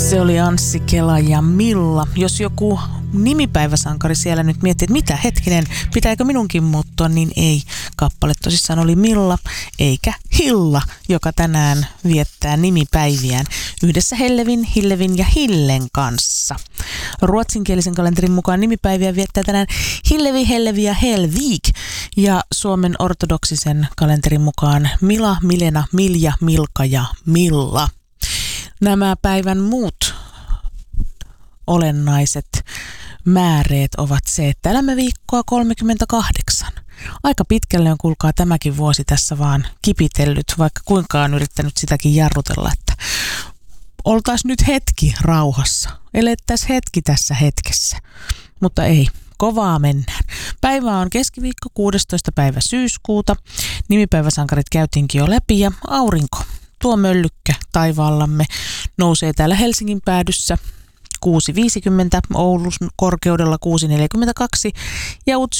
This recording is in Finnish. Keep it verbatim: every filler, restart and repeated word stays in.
Se oli Anssi Kela ja Milla. Jos joku nimipäiväsankari siellä nyt miettii, että mitä hetkinen, pitääkö minunkin muuttua, niin ei. Kappale tosissaan oli Milla eikä Hilla, joka tänään viettää nimipäiviään yhdessä Hellevin, Hillevin ja Hillen kanssa. Ruotsinkielisen kalenterin mukaan nimipäiviä viettää tänään Hillevi, Hellevi ja Helvik. Ja Suomen ortodoksisen kalenterin mukaan Mila, Milena, Milja, Milka ja Milla. Nämä päivän muut olennaiset määreet ovat se, että elämme viikkoa kolmekymmentäkahdeksan. Aika pitkälle on, kuulkaa, tämäkin vuosi tässä vaan kipitellyt, vaikka kuinka on yrittänyt sitäkin jarrutella, että oltaisiin nyt hetki rauhassa. Elettäisiin hetki tässä hetkessä. Mutta ei, kovaa mennään. Päivä on keskiviikko, kuudestoista päivä syyskuuta. Nimipäiväsankarit käytiinkin jo läpi ja aurinko. Tuo möllykkä taivaallamme nousee täällä Helsingin päädyssä kuusi viisikymmentä, Oulun korkeudella kuusi neljäkymmentäkaksi ja Utsjoella